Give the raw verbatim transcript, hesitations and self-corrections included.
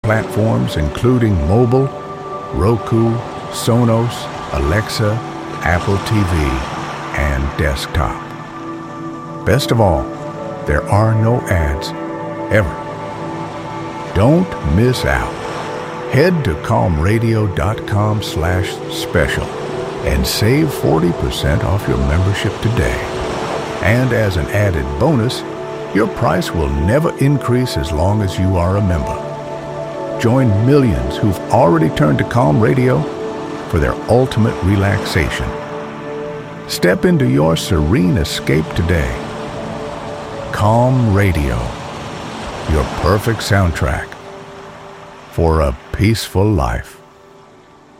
platforms including mobile, Roku, Sonos, Alexa, Apple T V, and desktop. Best of all, there are no ads, ever. Don't miss out. Head to calm radio dot com slash special and save forty percent off your membership today. And as an added bonus, your price will never increase as long as you are a member. Join millions who've already turned to Calm Radio for their ultimate relaxation. Step into your serene escape today. Calm Radio, your perfect soundtrack for a peaceful life.